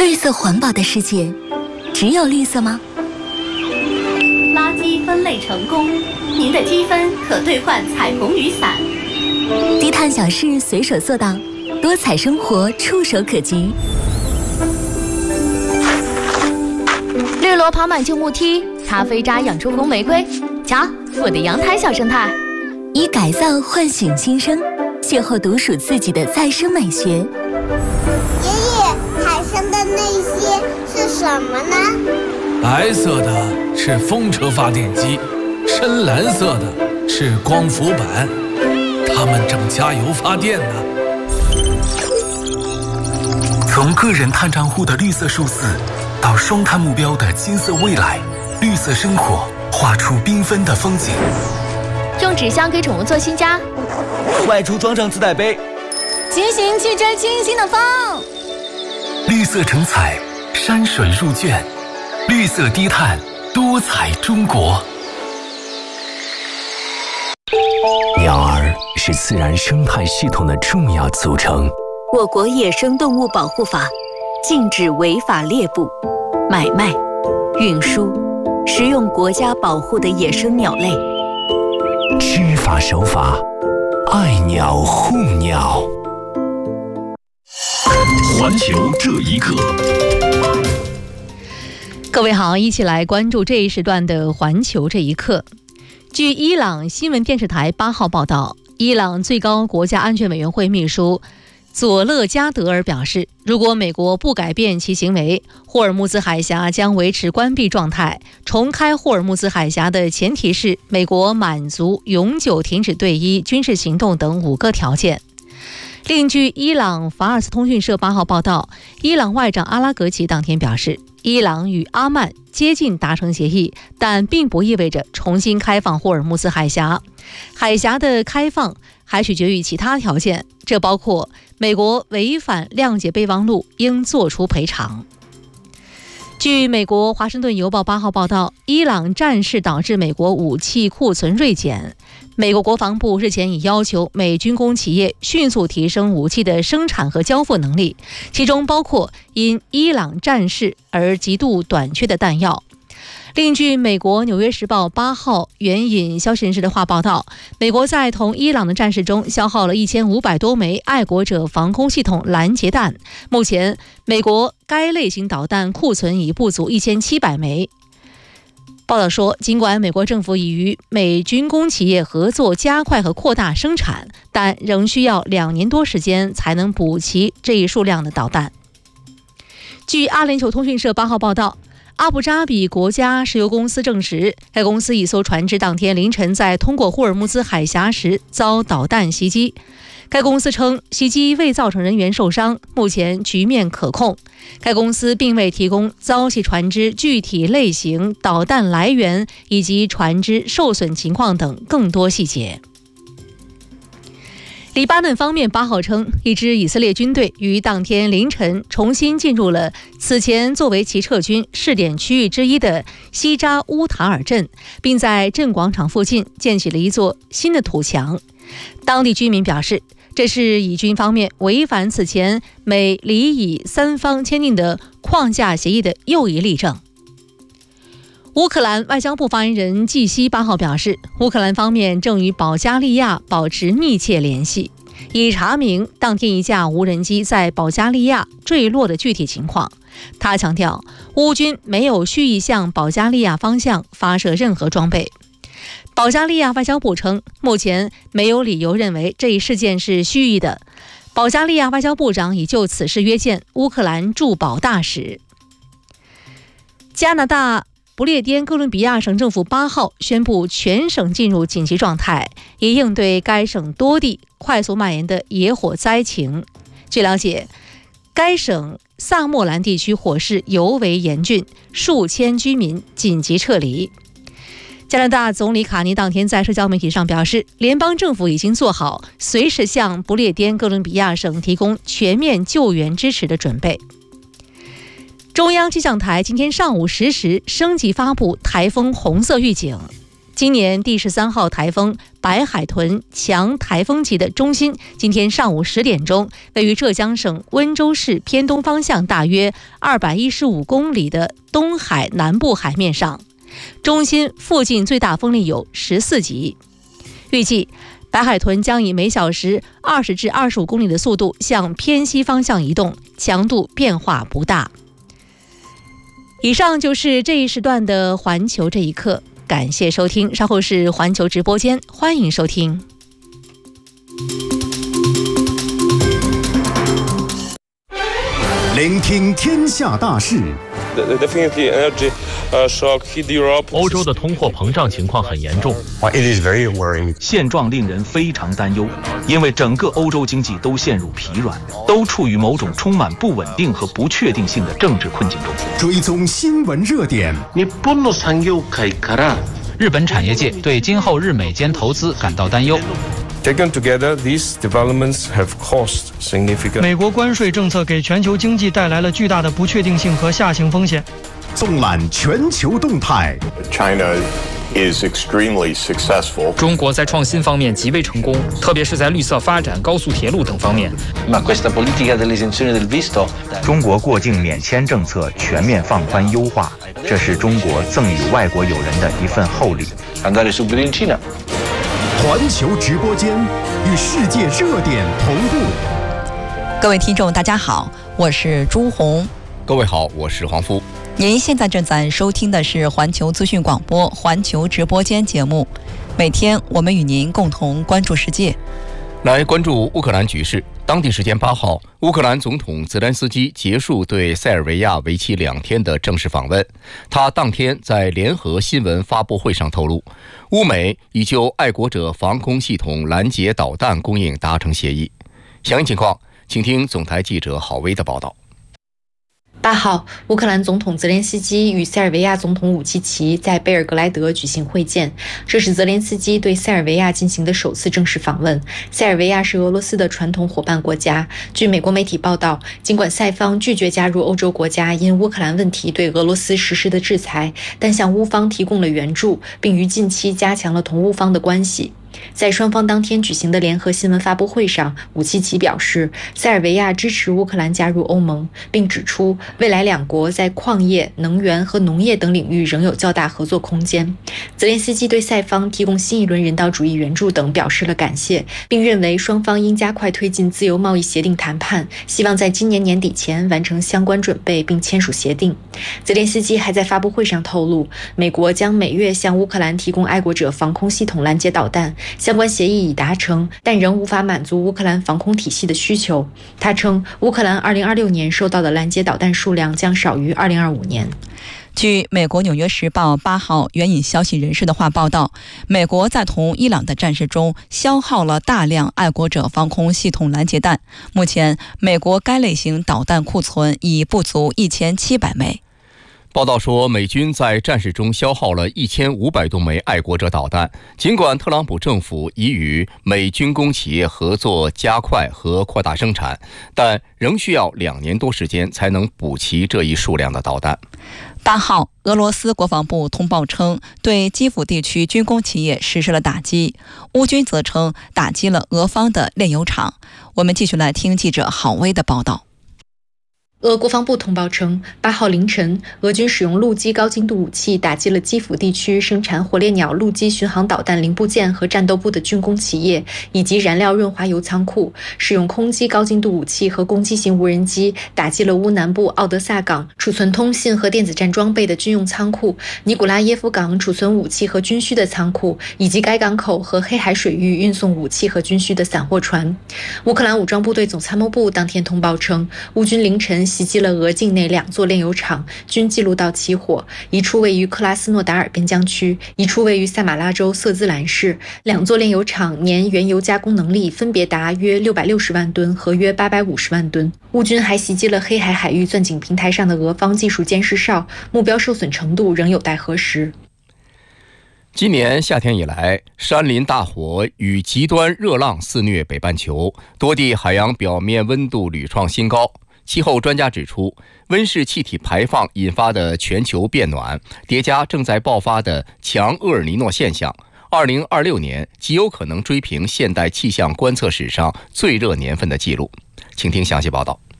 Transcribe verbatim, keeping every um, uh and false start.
绿色环保的世界，只有绿色吗？ 垃圾分类成功，您的积分可兑换彩虹雨伞。 低碳小事随手做到，多彩生活触手可及。 绿萝爬满旧木梯，咖啡渣养出红玫瑰。瞧，我的阳台小生态。 以改造唤醒新生，邂逅独属自己的再生美学。 爷爷，海上的那些是什么呢？ 白色的是风车发电机，深蓝色的是光伏板，它们正加油发电呢。 从个人碳账户的绿色数字，到双碳目标的金色未来，绿色生活画出缤纷的风景。 用纸箱给宠物做新家， 外出装上自带杯， 骑行去追清新的风。 绿色成彩，山水入卷，绿色低碳，多彩中国。鸟儿是自然生态系统的重要组成。 我国野生动物保护法禁止违法猎捕、买卖、运输、食用国家保护的野生鸟类。 知法守法，爱鸟护鸟。 环球这一刻， 各位好，一起来关注这一时段的环球这一刻。据伊朗新闻电视台八号报道，伊朗最高国家安全委员会秘书佐勒加德尔表示，如果美国不改变其行为，霍尔木兹海峡将维持关闭状态。重开霍尔木兹海峡的前提是美国满足永久停止对伊军事行动等五个条件。另据伊朗法尔斯通讯社八号报道，伊朗外长阿拉格齐当天表示，伊朗与阿曼接近达成协议，但并不意味着重新开放霍尔木兹海峡。海峡的开放还取决于其他条件，这包括美国违反谅解备忘录应作出赔偿。据美国华盛顿邮报八号报道，伊朗战事导致美国武器库存锐减。美国国防部日前已要求美军工企业迅速提升武器的生产和交付能力，其中包括因伊朗战事而极度短缺的弹药。另据美国《纽约时报》八号援引消息人士的话报道，美国在同伊朗的战事中消耗了一千五百多枚爱国者防空系统拦截弹，目前美国该类型导弹库存已不足一千七百枚。报道说，尽管美国政府已与美军工企业合作加快和扩大生产，但仍需要两年多时间才能补齐这一数量的导弹。据阿联酋通讯社八号报道，阿布扎比国家石油公司证实，该公司一艘船只当天凌晨在通过霍尔木兹海峡时遭导弹袭击。该公司称，袭击未造成人员受伤，目前局面可控。该公司并未提供遭袭船只具体类型、导弹来源以及船只受损情况等更多细节。黎巴嫩方面八号称，一支以色列军队于当天凌晨重新进入了此前作为其撤军试点区域之一的西扎乌塔尔镇，并在镇广场附近建起了一座新的土墙。当地居民表示，这是以军方面违反此前美黎以三方签订的框架协议的又一例证。乌克兰外交部发言人季希八号表示，乌克兰方面正与保加利亚保持密切联系，以查明当天一架无人机在保加利亚坠落的具体情况。他强调，乌军没有蓄意向保加利亚方向发射任何装备。保加利亚外交部称，目前没有理由认为这一事件是蓄意的。保加利亚外交部长已就此事约见乌克兰驻保大使。加拿大不列颠哥伦比亚省政府八号宣布全省进入紧急状态，以应对该省多地快速蔓延的野火灾情。据了解，该省萨莫兰地区火势尤为严峻，数千居民紧急撤离。加拿大总理卡尼当天在社交媒体上表示，联邦政府已经做好随时向不列颠哥伦比亚省提供全面救援支持的准备。中央气象台今天上午十时升级发布台风红色预警。 今年第十三号台风白海豚强台风级的中心，今天上午十点钟，位于浙江省温州市偏东方向大约二百一十五公里的东海南部海面上，中心附近最大风力有十四级。预计白海豚将以每小时二十至二十五公里的速度向偏西方向移动，强度变化不大。以上就是这一时段的环球这一刻，感谢收听，稍后是环球直播间，欢迎收听。 聆听天下大事。 欧洲的通货膨胀情况很严重，现状令人非常担忧，因为整个欧洲经济都陷入疲软，都处于某种充满不稳定和不确定性的政治困境中。 追踪新闻热点。 日本产业界对今后日美间投资感到担忧。 Taken together, these developments have caused significant. 美国关税政策给全球经济带来了巨大的不确定性和下行风险。 纵览全球动态。 China is extremely successful. 中国在创新方面极为成功，特别是在绿色发展、高速铁路等方面。 Ma questa politica dell'esenzione del visto. 中国过境免签政策全面放宽优化，这是中国赠予外国友人的一份厚礼。 Andare subito in Cina. 环球直播间与世界热点同步。 各位听众大家好，我是朱红。 各位好，我是黄夫。 您现在正在收听的是环球资讯广播环球直播间节目，每天我们与您共同关注世界。 来关注乌克兰局势。当地时间八号，乌克兰总统泽连斯基结束对塞尔维亚为期两天的正式访问。他当天在联合新闻发布会上透露，乌美已就爱国者防空系统拦截导弹供应达成协议。详细情况，请听总台记者郝薇的报道。 八号，乌克兰总统泽连斯基与塞尔维亚总统武契奇在贝尔格莱德举行会见，这是泽连斯基对塞尔维亚进行的首次正式访问。塞尔维亚是俄罗斯的传统伙伴国家。据美国媒体报道，尽管塞方拒绝加入欧洲国家因乌克兰问题对俄罗斯实施的制裁，但向乌方提供了援助，并于近期加强了同乌方的关系。在双方当天举行的联合新闻发布会上，武契奇表示，塞尔维亚支持乌克兰加入欧盟，并指出未来两国在矿业、能源和农业等领域仍有较大合作空间。泽连斯基对塞方提供新一轮人道主义援助等表示了感谢，并认为双方应加快推进自由贸易协定谈判，希望在今年年底前完成相关准备并签署协定。泽连斯基还在发布会上透露，美国将每月向乌克兰提供爱国者防空系统拦截导弹，相关协议已达成，但仍无法满足乌克兰防空体系的需求。他称，乌克兰二零二六年收到的拦截导弹数量将少于二零二五年。 据美国《纽约时报》八号援引消息人士的话报道，美国在同伊朗的战事中消耗了大量爱国者防空系统拦截弹，目前美国该类型导弹库存已不足一千七百枚。 报道说，美军在战事中消耗了一千五百多枚爱国者导弹。尽管特朗普政府已与美军工企业合作加快和扩大生产，但仍需要两年多时间才能补齐这一数量的导弹。 八号，俄罗斯国防部通报称，对基辅地区军工企业实施了打击。乌军则称打击了俄方的炼油厂。我们继续来听记者郝薇的报道。 俄国防部通报称，八号凌晨，俄军使用陆基高精度武器打击了基辅地区生产火烈鸟陆基巡航导弹零部件和战斗部的军工企业，以及燃料润滑油仓库；使用空基高精度武器和攻击型无人机打击了乌南部奥德萨港储存通信和电子战装备的军用仓库、尼古拉耶夫港储存武器和军需的仓库，以及该港口和黑海水域运送武器和军需的散货船。乌克兰武装部队总参谋部当天通报称，乌军凌晨袭击了俄境内两座炼油厂，均记录到起火，一处位于克拉斯诺达尔边疆区，一处位于萨马拉州瑟兹兰市。两座炼油厂年原油加工能力分别达约六百六十万吨和约八百五十万吨。乌军还袭击了黑海海域钻井平台上的俄方技术监视哨，目标受损程度仍有待核实。 今年夏天以来，山林大火与极端热浪肆虐北半球，多地海洋表面温度屡创新高。 气候专家指出，温室气体排放引发的全球变暖，叠加正在爆发的强厄尔尼诺现象，二零二六年极有可能追平现代气象观测史上最热年份的记录。请听详细报道。